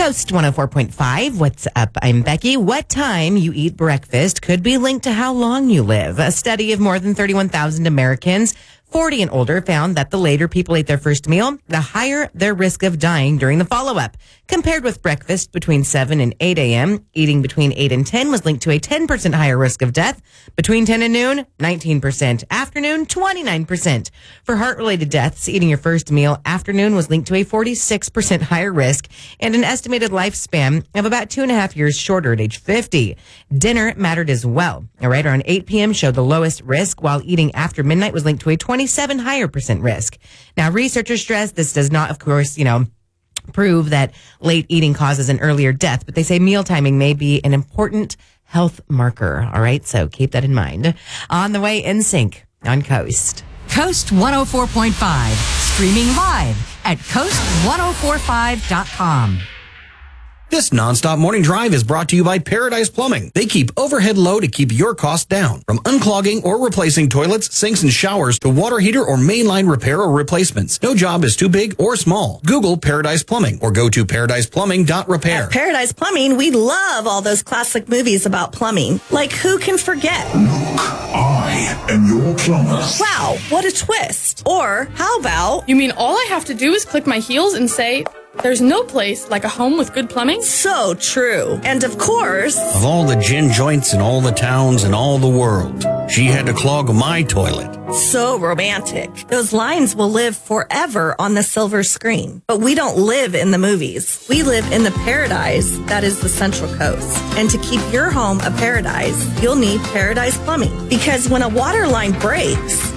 Coast 104.5. What's up? I'm Becky. What time you eat breakfast could be linked to how long you live. A study of more than 31,000 Americans 40 and older found that the later people ate their first meal, the higher their risk of dying during the follow-up. Compared with breakfast between 7 and 8 a.m., eating between 8 and 10 was linked to a 10% higher risk of death. Between 10 and noon, 19%. Afternoon, 29%. For heart-related deaths, eating your first meal afternoon was linked to a 46% higher risk and an estimated lifespan of about 2.5 years shorter at age 50. Dinner mattered as well. Right around 8 p.m. showed the lowest risk, while eating after midnight was linked to a 27% higher risk. Now, researchers stress this does not, of course, prove that late eating causes an earlier death, but they say meal timing may be an important health marker. All right, so keep that in mind. On the way, NSYNC on Coast. Coast 104.5, streaming live at coast1045.com. This nonstop morning drive is brought to you by Paradise Plumbing. They keep overhead low to keep your costs down. From unclogging or replacing toilets, sinks, and showers to water heater or mainline repair or replacements. No job is too big or small. Google Paradise Plumbing or go to paradiseplumbing.repair. At Paradise Plumbing, we love all those classic movies about plumbing. Like, who can forget? Look, I am your plumber. Wow, what a twist. Or how about... You mean all I have to do is click my heels and say... There's no place like a home with good plumbing? So true. And of course... Of all the gin joints in all the towns in all the world, she had to clog my toilet. So romantic. Those lines will live forever on the silver screen. But we don't live in the movies. We live in the paradise that is the Central Coast. And to keep your home a paradise, you'll need Paradise Plumbing. Because when a water line breaks,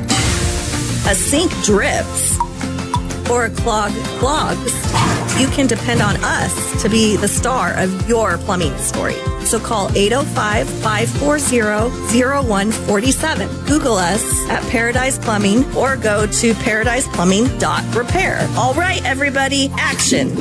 a sink drips, or a clog clogs, you can depend on us to be the star of your plumbing story. So call 805-540-0147. Google us at Paradise Plumbing or go to paradiseplumbing.repair. All right, everybody, action.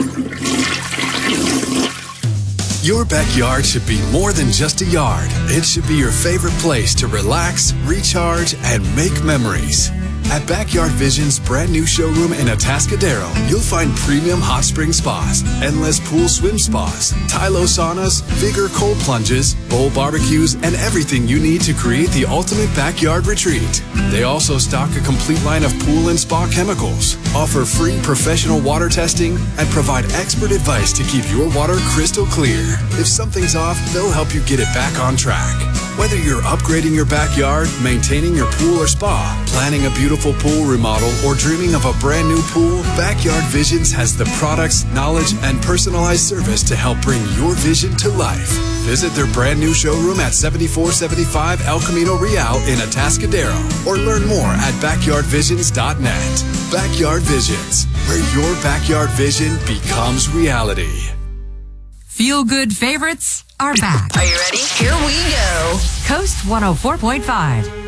Your backyard should be more than just a yard. It should be your favorite place to relax, recharge, and make memories. At Backyard Vision's brand new showroom in Atascadero, you'll find premium hot spring spas, endless pool swim spas, Tylo saunas, Vigor cold plunges, bowl barbecues, and everything you need to create the ultimate backyard retreat. They also stock a complete line of pool and spa chemicals, offer free professional water testing, and provide expert advice to keep your water crystal clear. If something's off, they'll help you get it back on track. Whether you're upgrading your backyard, maintaining your pool or spa, planning a beautiful pool remodel, or dreaming of a brand new pool, Backyard Visions has the products, knowledge, and personalized service to help bring your vision to life. Visit their brand new showroom at 7475 El Camino Real in Atascadero, or learn more at backyardvisions.net. Backyard Visions, where your backyard vision becomes reality. Feel-good favorites are back. Are you ready? Here we go. Coast 104.5.